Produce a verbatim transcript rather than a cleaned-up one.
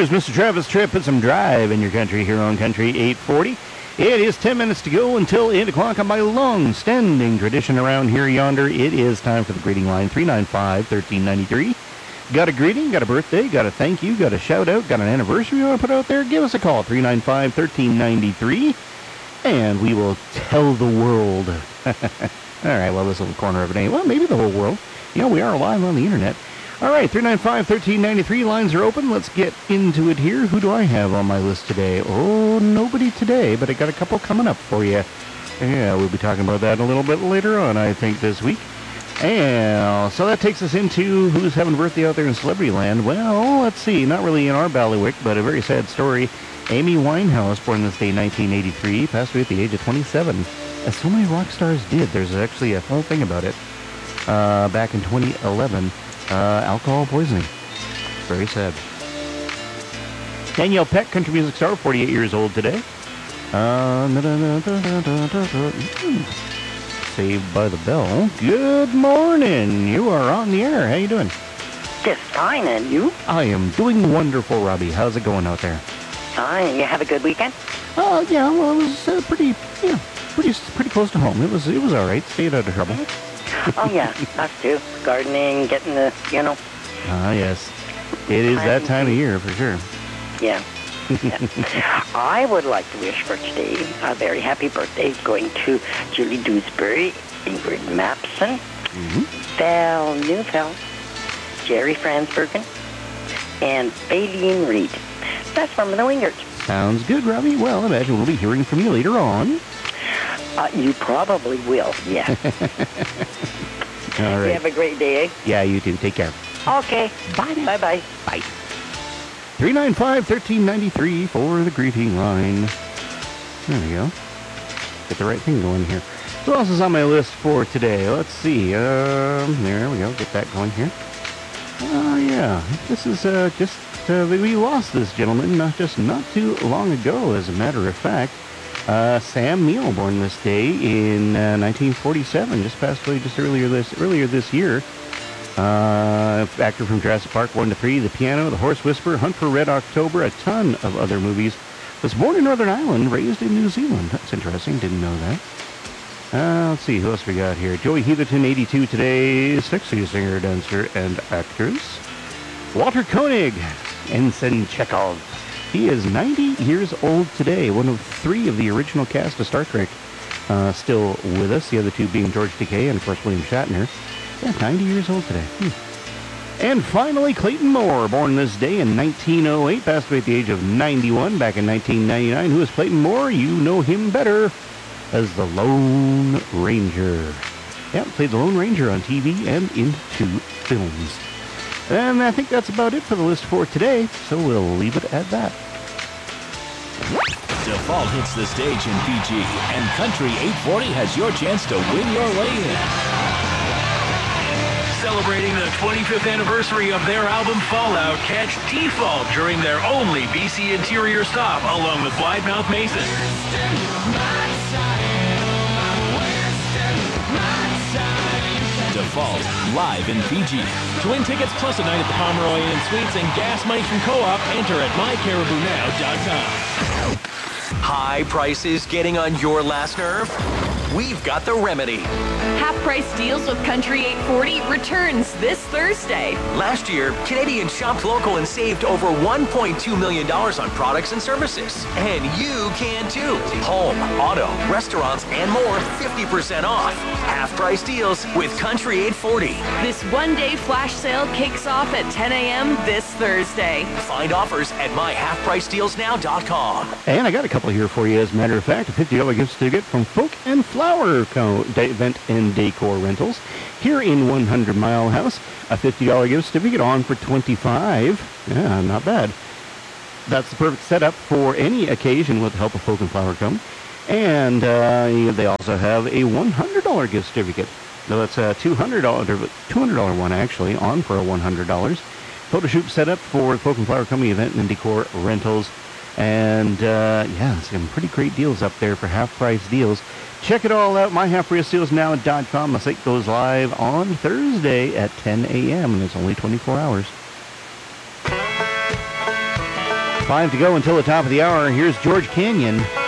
is Mister Travis Tripp. Put some drive in your country here on Country eight forty. It is ten minutes to go until eight o'clock on my long-standing tradition around here yonder. It is time for the greeting line, three nine five, one three nine three. Got a greeting, got a birthday, got a thank you, got a shout-out, got an anniversary you want to put out there? Give us a call, three nine five, one three nine three, and we will tell the world. All right, well, this little corner of it ain't. Well, maybe the whole world. You know, we are live on the internet. All right, three nine five, one three nine three, lines are open. Let's get into it here. Who do I have on my list today? Oh, nobody today, but I got a couple coming up for you. Yeah, we'll be talking about that a little bit later on, I think, this week. And so that takes us into who's having a birthday out there in celebrity land. Well, let's see, not really in our bailiwick, but a very sad story. Amy Winehouse, born this day in nineteen eighty-three, passed away at the age of twenty-seven. As so many rock stars did. There's actually a whole thing about it. Uh, back in twenty eleven. Uh, alcohol poisoning. Very sad. Danielle Peck, country music star, forty-eight years old today. Uh, Saved by the Bell. Good morning. You are on the air. How you doing? Just fine, and you? I am doing wonderful, Robbie. How's it going out there? Fine. You have a good weekend? Oh, uh, yeah. Well, it was uh, pretty, yeah, pretty, pretty close to home. It was, it was all right. Stayed out of trouble. Oh, yeah, us too. Gardening, getting the, you know. Ah, yes. It is that time of year, for sure. Yeah. yeah. I would like to wish for today a very happy birthday going to Julie Dewsbury, Ingrid Mapson, mm-hmm. Val Neufeld, Jerry Fransbergen, and Baleen Reed. That's from the Wingers. Sounds good, Robbie. Well, I imagine we'll be hearing from you later on. Uh, you probably will, yeah. All right. You have a great day, eh? Yeah, you too. Take care. Okay. Bye. Bye-bye. Bye. three nine five, one three nine three for the greeting line. There we go. Get the right thing going here. So what else is on my list for today? Let's see. Um, there we go. Get that going here. Oh, yeah. This is uh, just... Uh, we lost this gentleman not just not too long ago, as a matter of fact. Uh, Sam Neill, born this day in uh, nineteen forty-seven, just passed away just earlier this earlier this year. Uh, actor from Jurassic Park one to three, The Piano, The Horse Whisperer, Hunt for Red October, a ton of other movies. Was born in Northern Ireland, raised in New Zealand. That's interesting. Didn't know that. Uh, let's see, who else we got here? Joey Heatherton, eighty-two today, sexy singer, dancer, and actress. Walter Koenig, Ensign Chekhov. He is ninety years old today, one of three of the original cast of Star Trek uh, still with us, the other two being George Takei and, of course, William Shatner. Yeah, ninety years old today. Hmm. And finally, Clayton Moore, born this day in nineteen oh eight, passed away at the age of ninety-one back in nineteen ninety-nine. Who is Clayton Moore? You know him better as the Lone Ranger. Yeah, played the Lone Ranger on T V and in two films. And I think that's about it for the list for today, so we'll leave it at that. Default hits the stage in Fiji, and Country eight forty has your chance to win your way in. Celebrating the twenty-fifth anniversary of their album Fallout, catch Default during their only B C interior stop along with Blindmouth Mason. Default, live in Fiji. To win tickets plus a night at the Pomeroy Inn Suites and gas money from Co-op, enter at my caribou now dot com. High prices getting on your last nerve? We've got the remedy. Half-price deals with Country eight forty returns this Thursday. Last year, Canadians shopped local and saved over one point two million dollars on products and services. And you can too. Home, auto, restaurants, and more fifty percent off. Half-price deals with Country eight forty. This one-day flash sale kicks off at ten a.m. this Thursday. Find offers at my half price deals now dot com. And I got a couple here for you, as a matter of fact. A fifty dollars gift certificate from Folk and Flower Co- Event and Decor Rentals here in one hundred Mile House. A fifty dollars gift certificate on for twenty-five dollars. Yeah, not bad. That's the perfect setup for any occasion with the help of Folk and Flower Co. And uh, they also have a one hundred dollars gift certificate. No, that's a two hundred dollars, two hundred dollars one actually, on for a one hundred dollars. Photo shoot set up for the Folk and Flower Company Event and Decor Rentals. And, uh, yeah, some pretty great deals up there for half-price deals. Check it all out, my half price deals now dot com. The site goes live on Thursday at ten a.m., and it's only twenty-four hours. Five to go until the top of the hour. Here's George Canyon.